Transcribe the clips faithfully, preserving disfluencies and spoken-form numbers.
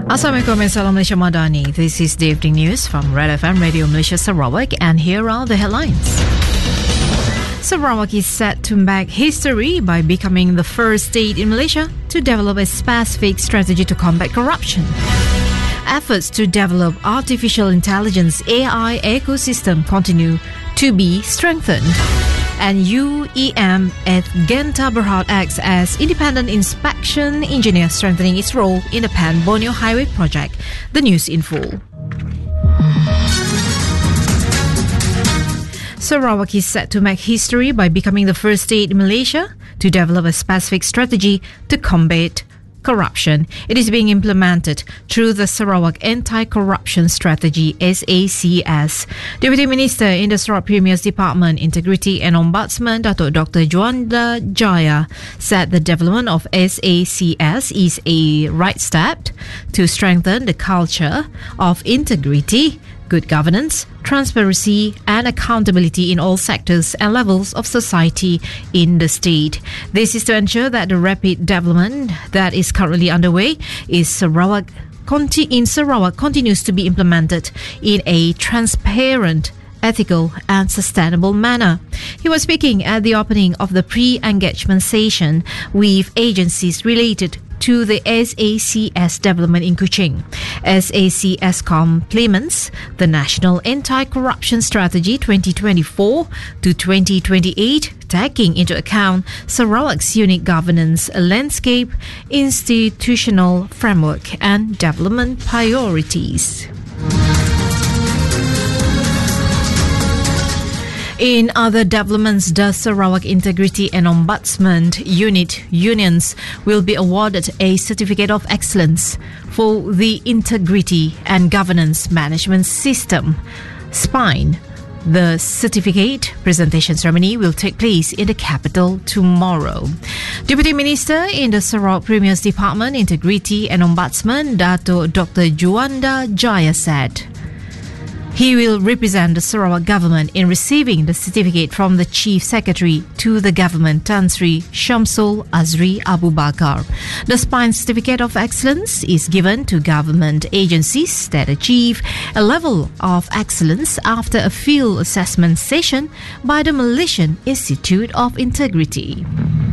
Assalamualaikum and Salam Malaysia Madani. This is the evening news from Red F M Radio Malaysia Sarawak, and here are the headlines. Sarawak is set to make history by becoming the first state in Malaysia to develop a specific strategy to combat corruption. Efforts to develop artificial intelligence A I ecosystem continue to be strengthened. And U E M at Genta Berhad acts as independent inspection engineer, strengthening its role in the Pan Borneo Highway project. The news in full. Sarawak is set to make history by becoming the first state in Malaysia to develop a specific strategy to combat corruption. It is being implemented through the Sarawak Anti-Corruption Strategy S A C S. Deputy Minister in the Sarawak Premier's Department, Integrity and Ombudsman, Datuk Doctor Juanda Jaya, said the development of S A C S is a right step to strengthen the culture of integrity, good governance, transparency and accountability in all sectors and levels of society in the state. This is to ensure that the rapid development that is currently underway is Sarawak conti- in Sarawak continues to be implemented in a transparent, ethical and sustainable manner. He was speaking at the opening of the pre-engagement session with agencies related to the S A C S development in Kuching. S A C S complements the National Anti-Corruption Strategy twenty twenty-four to twenty twenty-eight, taking into account Sarawak's unique governance landscape, institutional framework and development priorities. In other developments, the Sarawak Integrity and Ombudsman Unit unions will be awarded a Certificate of Excellence for the Integrity and Governance Management System, SPINE. The certificate presentation ceremony will take place in the capital tomorrow. Deputy Minister in the Sarawak Premier's Department, Integrity and Ombudsman, Datuk Doctor Juanda Jaya said he will represent the Sarawak government in receiving the certificate from the Chief Secretary to the government, Tan Sri Shamsul Azri Abu Bakar. The SPINE Certificate of Excellence is given to government agencies that achieve a level of excellence after a field assessment session by the Malaysian Institute of Integrity.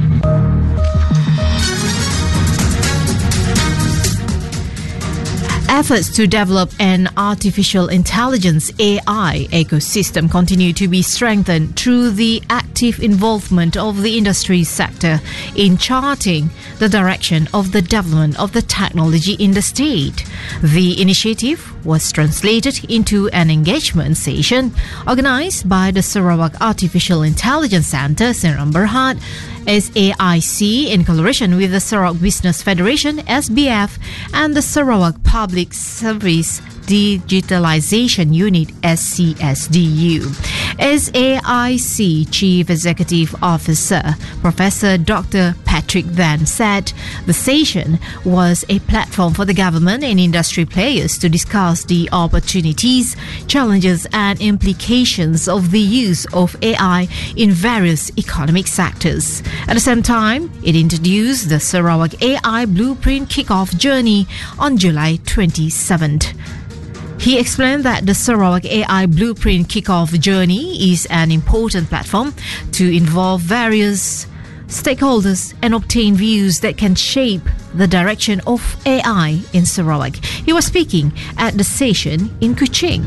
Efforts to develop an artificial intelligence A I ecosystem continue to be strengthened through the active involvement of the industry sector in charting the direction of the development of the technology in the state. The initiative was translated into an engagement session organised by the Sarawak Artificial Intelligence Centre, Sdn Bhd, S A I C, in collaboration with the Sarawak Business Federation, S B F, and the Sarawak Public Service Digitalization Unit, S C S D U. S A I C Chief Executive Officer Professor Doctor Patrick Van said the session was a platform for the government and industry players to discuss the opportunities, challenges and implications of the use of A I in various economic sectors. At the same time, it introduced the Sarawak A I Blueprint Kickoff Journey on July twenty-seventh. He explained that the Sarawak A I Blueprint Kickoff Journey is an important platform to involve various stakeholders and obtain views that can shape the direction of A I in Sarawak. He was speaking at the session in Kuching.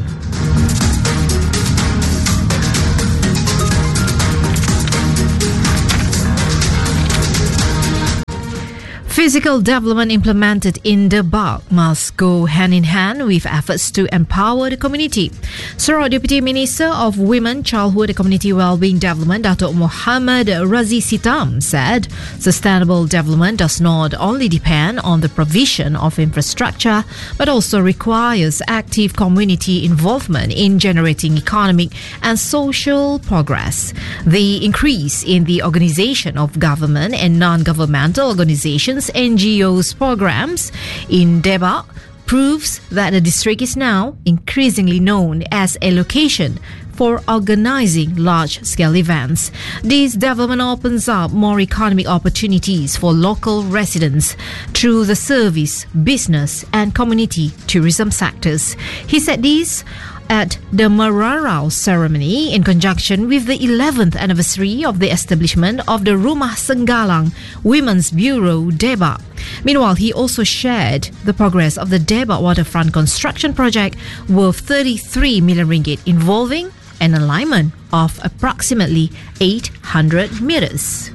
Physical development implemented in the Bak must go hand in hand with efforts to empower the community. Sarawak Deputy Minister of Women, Childhood and Community Wellbeing Development, Datuk Muhammad Razi Sitam, said sustainable development does not only depend on the provision of infrastructure but also requires active community involvement in generating economic and social progress. The increase in the organisation of government and non-governmental organisations, N G Os programs in Debak proves that the district is now increasingly known as a location for organizing large-scale events. This development opens up more economic opportunities for local residents through the service, business and community tourism sectors. He said this at the Mararao ceremony in conjunction with the eleventh anniversary of the establishment of the Rumah Senggalang Women's Bureau Debak. Meanwhile, he also shared the progress of the Debak waterfront construction project worth thirty-three million ringgit, involving an alignment of approximately eight hundred meters.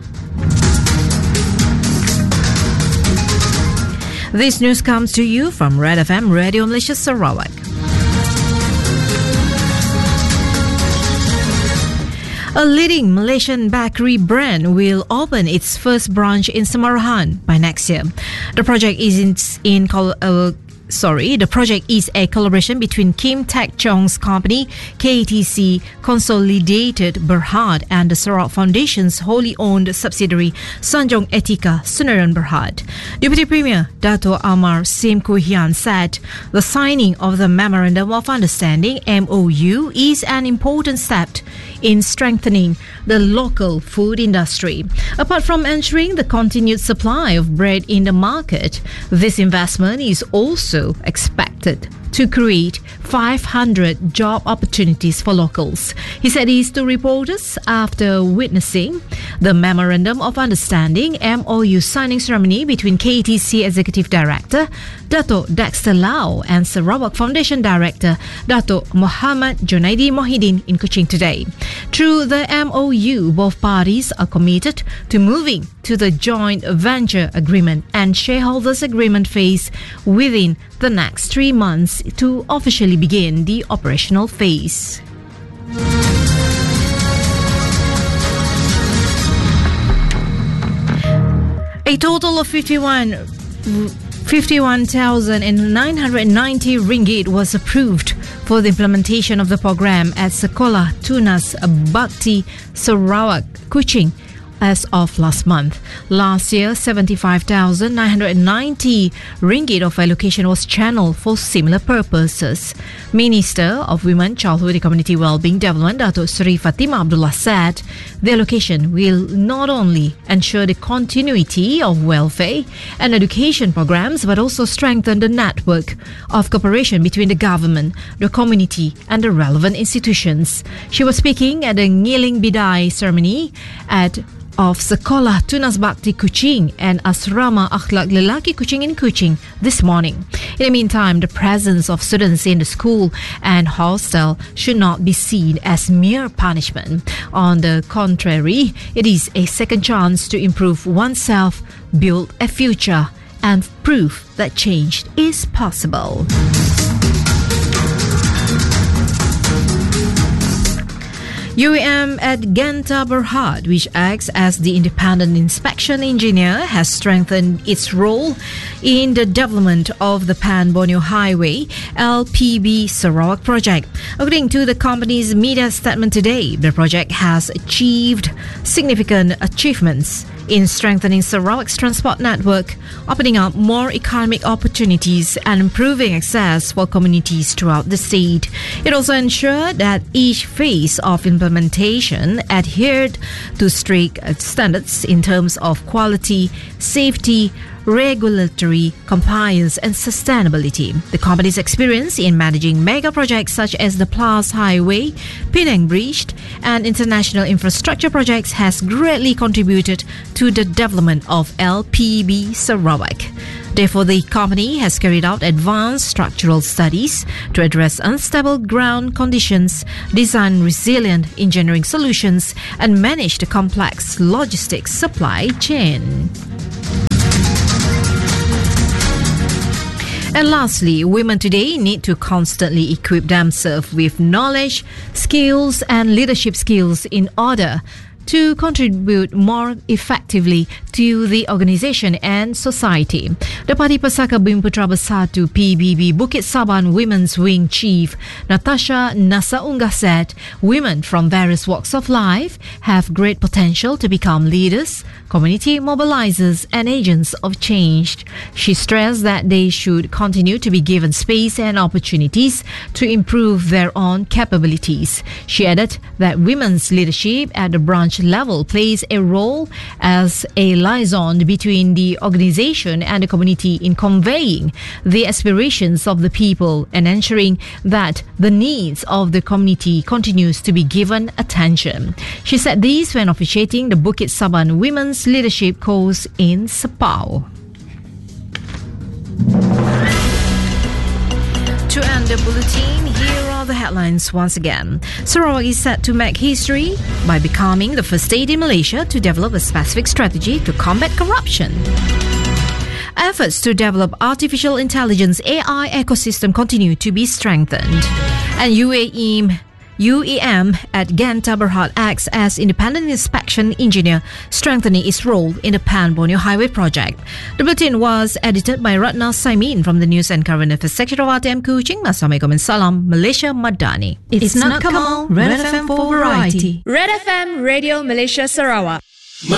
This news comes to you from Red F M Radio Malaysia Sarawak. A leading Malaysian bakery brand will open its first branch in Samarahan by next year. The project is in, in uh, sorry, the project is a collaboration between Kim Tech Chong's company, K T C Consolidated Berhad, and the Sarawak Foundation's wholly owned subsidiary, Sanjong Etika Sunaran Berhad. Deputy Premier Dato Amar Sim Kuhian said the signing of the Memorandum of Understanding M O U is an important step in strengthening the local food industry. Apart from ensuring the continued supply of bread in the market, this investment is also expected to create five hundred job opportunities for locals. He said this to reporters after witnessing the Memorandum of Understanding M O U signing ceremony between K T C Executive Director Dato Dexter Lau and Sarawak Foundation Director Dato Muhammad Junaidi Mohidin in Kuching today. Through the M O U, both parties are committed to moving to the joint venture agreement and shareholders agreement phase within the next three months to officially begin the operational phase. A total of fifty-one thousand nine hundred ninety ringgit was approved for the implementation of the program at Sekolah Tunas Bakti Sarawak, Kuching, as of last month. Last year, seventy-five thousand nine hundred ninety ringgit of allocation was channeled for similar purposes. Minister of Women, Childhood and Community Wellbeing Development, Dato Sri Fatimah Abdullah, said the allocation will not only ensure the continuity of welfare and education programs, but also strengthen the network of cooperation between the government, the community and the relevant institutions. She was speaking at the Ngiling Bidai ceremony at of Sekolah Tunas Bakti Kuching and Asrama Akhlak Lelaki Kuching in Kuching this morning. In the meantime, the presence of students in the school and hostel should not be seen as mere punishment. On the contrary, it is a second chance to improve oneself, build a future, and prove that change is possible. U A M at Genta Berhad, which acts as the independent inspection engineer, has strengthened its role in the development of the Pan Borneo Highway L P B Sarawak project. According to the company's media statement today, the project has achieved significant achievements in strengthening Sarawak's transport network, opening up more economic opportunities and improving access for communities throughout the state. It also ensured that each phase of implementation adhered to strict standards in terms of quality, safety, regulatory compliance and sustainability. The company's experience in managing mega projects such as the Plas Highway, Penang Bridge and international infrastructure projects has greatly contributed to the development of L P B Sarawak. Therefore, the company has carried out advanced structural studies to address unstable ground conditions, design resilient engineering solutions, and manage the complex logistics supply chain. And lastly, women today need to constantly equip themselves with knowledge, skills and leadership skills in order to contribute more effectively to the organisation and society. The Parti Pasaka Bumiputera Bersatu P B B Bukit Saban Women's Wing Chief Natasha Nasaunga said women from various walks of life have great potential to become leaders, community mobilizers and agents of change. She stressed that they should continue to be given space and opportunities to improve their own capabilities. She added that women's leadership at the branch level plays a role as a liaison between the organization and the community in conveying the aspirations of the people and ensuring that the needs of the community continues to be given attention. She said this when officiating the Bukit Saban Women's Leadership course in Sepau. To end the bulletin, here are the headlines once again. Sarawak is set to make history by becoming the first state in Malaysia to develop a specific strategy to combat corruption. Efforts to develop artificial intelligence A I ecosystem continue to be strengthened. And U A E U E M at Genta Berhad acts as independent inspection engineer, strengthening its role in the Pan Borneo Highway project. The bulletin was edited by Ratna Saimin from the News and Current Affairs section of R T M Kuching. Assalamualaikum and salam, Malaysia Madani. It's, it's not Kamal, Red F M for variety. Red F M Radio Malaysia Sarawak.